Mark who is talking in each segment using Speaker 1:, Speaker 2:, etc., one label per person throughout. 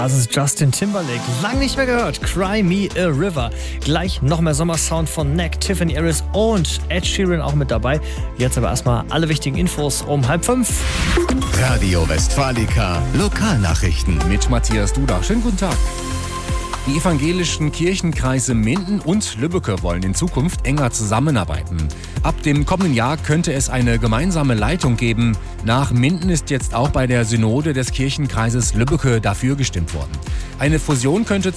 Speaker 1: Das ist Justin Timberlake. Lang nicht mehr gehört. Cry Me a River. Gleich noch mehr Sommersound von Neck, Tiffany Harris und Ed Sheeran auch mit dabei. Jetzt aber erstmal alle wichtigen Infos um 4:30.
Speaker 2: Radio Westfalica Lokalnachrichten
Speaker 3: mit Matthias Duda. Schönen guten Tag. Die evangelischen Kirchenkreise Minden und Lübbecke wollen in Zukunft enger zusammenarbeiten. Ab dem kommenden Jahr könnte es eine gemeinsame Leitung geben. Nach Minden ist jetzt auch bei der Synode des Kirchenkreises Lübbecke dafür gestimmt worden. Eine Fusion könnte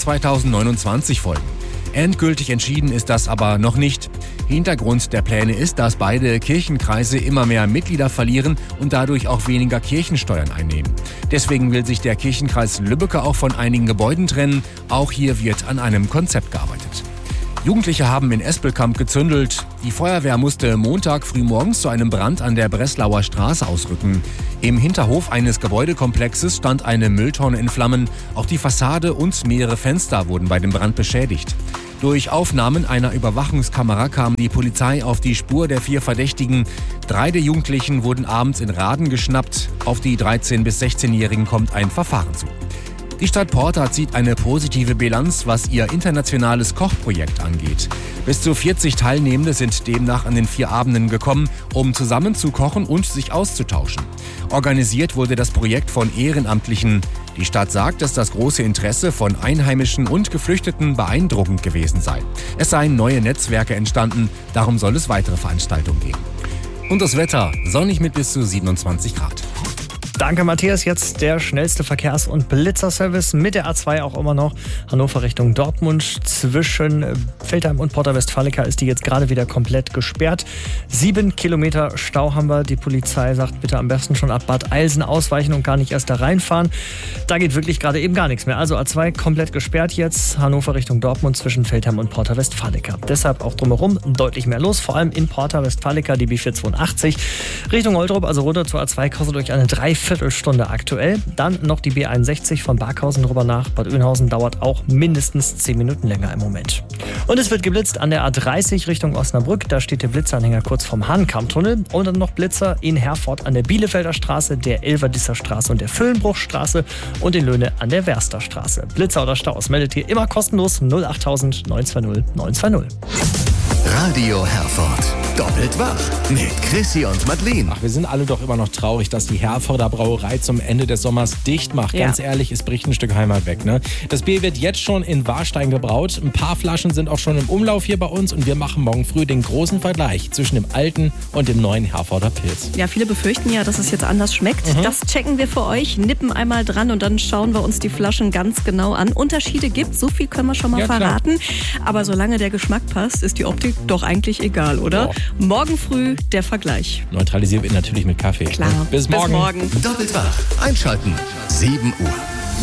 Speaker 3: 2029 folgen. Endgültig entschieden ist das aber noch nicht. Hintergrund der Pläne ist, dass beide Kirchenkreise immer mehr Mitglieder verlieren und dadurch auch weniger Kirchensteuern einnehmen. Deswegen will sich der Kirchenkreis Lübbecke auch von einigen Gebäuden trennen. Auch hier wird an einem Konzept gearbeitet. Jugendliche haben in Espelkamp gezündelt. Die Feuerwehr musste Montag frühmorgens zu einem Brand an der Breslauer Straße ausrücken. Im Hinterhof eines Gebäudekomplexes stand eine Mülltonne in Flammen. Auch die Fassade und mehrere Fenster wurden bei dem Brand beschädigt. Durch Aufnahmen einer Überwachungskamera kam die Polizei auf die Spur der 4 Verdächtigen. 3 der Jugendlichen wurden abends in Raden geschnappt. Auf die 13- bis 16-Jährigen kommt ein Verfahren zu. Die Stadt Porta zieht eine positive Bilanz, was ihr internationales Kochprojekt angeht. Bis zu 40 Teilnehmende sind demnach an den 4 Abenden gekommen, um zusammen zu kochen und sich auszutauschen. Organisiert wurde das Projekt von Ehrenamtlichen. Die Stadt sagt, dass das große Interesse von Einheimischen und Geflüchteten beeindruckend gewesen sei. Es seien neue Netzwerke entstanden, darum soll es weitere Veranstaltungen geben. Und das Wetter, sonnig mit bis zu 27 Grad.
Speaker 1: Danke, Matthias. Jetzt der schnellste Verkehrs- und Blitzerservice mit der A2 auch immer noch. Hannover Richtung Dortmund. Zwischen Veltheim und Porta Westfalica ist die jetzt gerade wieder komplett gesperrt. 7 Kilometer Stau haben wir. Die Polizei sagt, bitte am besten schon ab Bad Eilsen ausweichen und gar nicht erst da reinfahren. Da geht wirklich gerade eben gar nichts mehr. Also A2 komplett gesperrt jetzt. Hannover Richtung Dortmund zwischen Veltheim und Porta Westfalica. Deshalb auch drumherum deutlich mehr los. Vor allem in Porta Westfalica die B482. Richtung Oltrup, also runter zur A2, kostet euch eine Dreiviertelstunde aktuell. Dann noch die B61 von Barkhausen rüber nach Bad Oeynhausen, dauert auch mindestens 10 Minuten länger im Moment. Und es wird geblitzt an der A30 Richtung Osnabrück. Da steht der Blitzanhänger kurz vom Hahnkammtunnel. Und dann noch Blitzer in Herford an der Bielefelder Straße, der Elverdisser Straße und der Füllenbruchstraße und in Löhne an der Werster Straße. Blitzer oder Staus meldet ihr immer kostenlos 08000 920 920.
Speaker 2: Radio Herford. Doppelt wach mit Chrissy und Madeleine.
Speaker 4: Ach, wir sind alle doch immer noch traurig, dass die Herforder Brauerei zum Ende des Sommers dicht macht.
Speaker 5: Ja.
Speaker 4: Ganz ehrlich, es bricht ein Stück Heimat weg. Ne? Das Bier wird jetzt schon in Warstein gebraut. Ein paar Flaschen sind auch schon im Umlauf hier bei uns und wir machen morgen früh den großen Vergleich zwischen dem alten und dem neuen Herforder Pilz.
Speaker 5: Ja, viele befürchten ja, dass es jetzt anders schmeckt. Das checken wir für euch, nippen einmal dran und dann schauen wir uns die Flaschen ganz genau an. Unterschiede gibt, so viel können wir schon mal verraten. Aber solange der Geschmack passt, ist die Optik doch eigentlich egal, oder?
Speaker 4: Boah.
Speaker 5: Morgen früh der Vergleich.
Speaker 4: Neutralisiert wird natürlich mit Kaffee.
Speaker 5: Klar.
Speaker 4: Bis morgen.
Speaker 5: Bis morgen.
Speaker 2: Doppelt wach. Einschalten. 7 Uhr.